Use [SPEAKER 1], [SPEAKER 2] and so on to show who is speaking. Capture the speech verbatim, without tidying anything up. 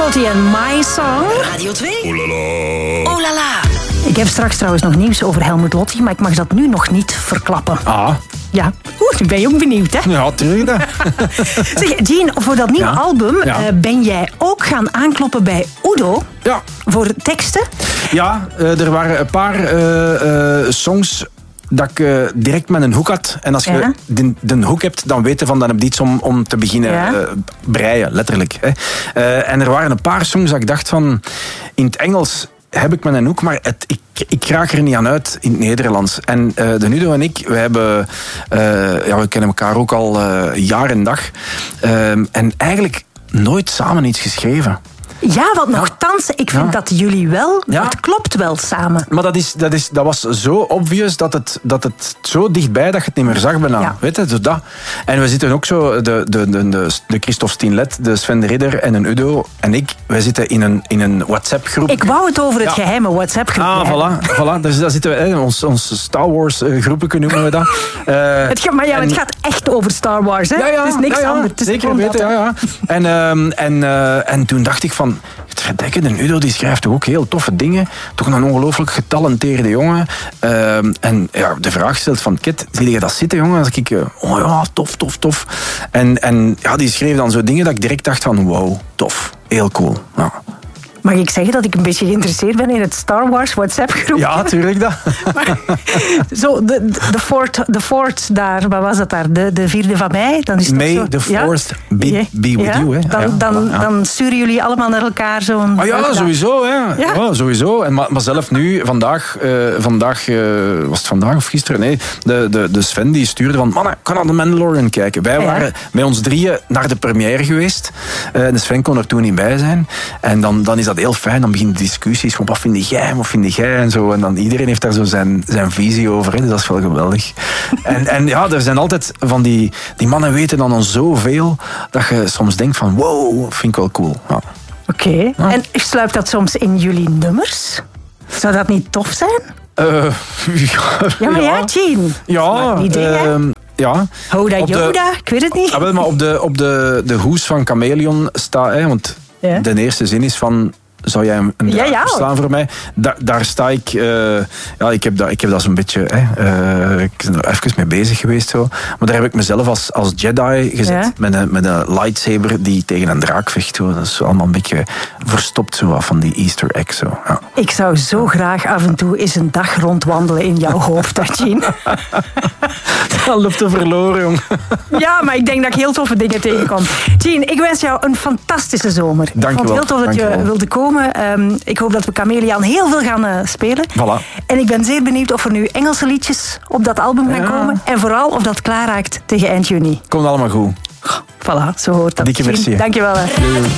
[SPEAKER 1] Lotti en My Song.
[SPEAKER 2] Radio twee.
[SPEAKER 3] Oh la la.
[SPEAKER 2] Oh la la.
[SPEAKER 1] Ik heb straks trouwens nog nieuws over Helmut Lotti, maar ik mag dat nu nog niet verklappen.
[SPEAKER 3] Ah.
[SPEAKER 1] Ja, oeh, nu ben je ook benieuwd, hè?
[SPEAKER 3] Ja, tuurlijk.
[SPEAKER 1] Zeg, Jean, voor dat nieuwe
[SPEAKER 3] Ja.
[SPEAKER 1] album
[SPEAKER 3] Ja.
[SPEAKER 1] uh, ben jij ook gaan aankloppen bij Udo
[SPEAKER 3] Ja.
[SPEAKER 1] voor teksten?
[SPEAKER 3] Ja, uh, er waren een paar uh, uh, songs dat ik uh, direct met een hoek had. En als je
[SPEAKER 1] Ja.
[SPEAKER 3] de, de hoek hebt, dan weet je van, dan heb je iets om, om te beginnen
[SPEAKER 1] Ja.
[SPEAKER 3] uh, breien, letterlijk. Hè. Uh, en er waren een paar songs dat ik dacht van, in het Engels heb ik met een hoek, maar het, ik, ik raak er niet aan uit in het Nederlands. En uh, de Udo en ik, we hebben, uh, ja, we kennen elkaar ook al uh, jaar en dag. Uh, en eigenlijk nooit samen iets geschreven.
[SPEAKER 1] Ja, want nogthans, ik vind
[SPEAKER 3] Ja.
[SPEAKER 1] dat jullie wel,
[SPEAKER 3] Ja.
[SPEAKER 1] het klopt wel samen.
[SPEAKER 3] Maar dat, is, dat, is, dat was zo obvious dat het, dat het zo dichtbij dat je het niet meer zag bijna.
[SPEAKER 1] Ja.
[SPEAKER 3] Weet je, zo dat. En we zitten ook zo, de, de, de, de, de Christophe Stienlet, de Sven de Ridder en een Udo en ik, wij zitten in een, in een WhatsApp-groep.
[SPEAKER 1] Ik wou het over het
[SPEAKER 3] Ja.
[SPEAKER 1] geheime WhatsApp-groep
[SPEAKER 3] Ah,
[SPEAKER 1] hebben.
[SPEAKER 3] voilà. voilà. Dus daar zitten we, hè, ons, ons Star Wars-groepen noemen we dat. Uh,
[SPEAKER 1] Het, gaat- maar ja,
[SPEAKER 3] en-
[SPEAKER 1] het gaat echt over Star Wars, hè?
[SPEAKER 3] Ja, ja,
[SPEAKER 1] het is niks
[SPEAKER 3] ja, ja,
[SPEAKER 1] anders. Het is
[SPEAKER 3] zeker
[SPEAKER 1] gewoon
[SPEAKER 3] weten,
[SPEAKER 1] dat,
[SPEAKER 3] ja,
[SPEAKER 1] hè.
[SPEAKER 3] ja. En, ehm, en, uh, en toen dacht ik van, verdekken, de Udo die schrijft toch ook heel toffe dingen. Toch een ongelooflijk getalenteerde jongen. Ehm, en ja, de vraag stelt van, Kit, zie je dat zitten, jongen? Dan zeg ik, uh, oh ja, tof, tof, tof. En, en ja, die schreef dan zo dingen dat ik direct dacht van, wow, tof, heel cool. Ja,
[SPEAKER 1] Mag ik zeggen dat ik een beetje geïnteresseerd ben in het Star Wars WhatsApp-groep?
[SPEAKER 3] ja tuurlijk dat.
[SPEAKER 1] Zo, de, de, de, fort, de fort daar, wat was dat daar? De, de vierde van mei? Dan is het
[SPEAKER 3] May
[SPEAKER 1] zo,
[SPEAKER 3] the
[SPEAKER 1] ja?
[SPEAKER 3] fourth be,
[SPEAKER 1] Ja.
[SPEAKER 3] be with
[SPEAKER 1] Ja.
[SPEAKER 3] you. Hè.
[SPEAKER 1] Dan,
[SPEAKER 3] Ja,
[SPEAKER 1] dan,
[SPEAKER 3] voilà, ja.
[SPEAKER 1] dan sturen jullie allemaal naar elkaar zo'n...
[SPEAKER 3] Ah ja,
[SPEAKER 1] uitdag.
[SPEAKER 3] sowieso. Hè.
[SPEAKER 1] Ja.
[SPEAKER 3] Ja, sowieso. En, maar, maar zelf nu, vandaag, uh, vandaag uh, was het vandaag of gisteren? Nee, de, de, de Sven die stuurde van, mannen, kan naar de Mandalorian kijken. Wij
[SPEAKER 1] Ja.
[SPEAKER 3] waren met ons drieën naar de première geweest. Uh, de Sven kon er toen niet bij zijn. En dan, dan is dat heel fijn. Dan beginnen discussies van, wat vind jij, wat vind jij? En zo. En dan iedereen heeft daar zo zijn, zijn visie over. Hè. Dus dat is wel geweldig. en, en ja, er zijn altijd van die, die mannen weten dan al zoveel dat je soms denkt van, wow, vind ik wel cool. Ja.
[SPEAKER 1] Oké.
[SPEAKER 3] Ja.
[SPEAKER 1] En sluipt dat soms in jullie nummers? Zou dat niet tof zijn?
[SPEAKER 3] Uh,
[SPEAKER 1] Ja, maar ja, Jean.
[SPEAKER 3] Ja,
[SPEAKER 1] Dat is maar een idee, hè?
[SPEAKER 3] ehm, ja.
[SPEAKER 1] Hoda
[SPEAKER 3] Op de-
[SPEAKER 1] Yoda, ik weet het niet.
[SPEAKER 3] Ah, wel, maar op de, op de, de hoes van Chameleon staat, hè, want
[SPEAKER 1] Ja.
[SPEAKER 3] de eerste zin is van, zou jij een
[SPEAKER 1] Ja,
[SPEAKER 3] draad
[SPEAKER 1] ja.
[SPEAKER 3] verslaan voor mij? Da, daar sta ik, uh, ja, ik heb dat, ik heb dat zo'n beetje, hè, uh, ik ben er even mee bezig geweest zo, maar daar heb ik mezelf als, als Jedi gezet,
[SPEAKER 1] Ja.
[SPEAKER 3] met, een, met een lightsaber die tegen een draak vecht. Zo. Dat is allemaal een beetje verstopt zo, wat van die Easter egg. Zo. Ja.
[SPEAKER 1] Ik zou zo graag af en toe eens een dag rondwandelen in jouw hoofd, hè, Jean.
[SPEAKER 3] Dat loopt te verloren, jong.
[SPEAKER 1] Ja, maar ik denk dat ik heel toffe dingen tegenkom. Jean, ik wens jou een fantastische zomer.
[SPEAKER 3] Dank
[SPEAKER 1] ik vond
[SPEAKER 3] je
[SPEAKER 1] het heel
[SPEAKER 3] wel.
[SPEAKER 1] tof dat
[SPEAKER 3] Dank je
[SPEAKER 1] je
[SPEAKER 3] wel.
[SPEAKER 1] wilde komen. Um, ik hoop dat we Chameleon heel veel gaan uh, spelen.
[SPEAKER 3] Voilà.
[SPEAKER 1] En ik ben zeer benieuwd of er nu Engelse liedjes op dat album gaan
[SPEAKER 3] Ja.
[SPEAKER 1] komen. En vooral of dat klaar raakt tegen eind juni.
[SPEAKER 3] Komt allemaal goed.
[SPEAKER 1] Voilà, zo hoort dat.
[SPEAKER 3] Dikke
[SPEAKER 1] Jean,
[SPEAKER 3] merci.
[SPEAKER 1] dank je wel. Hè.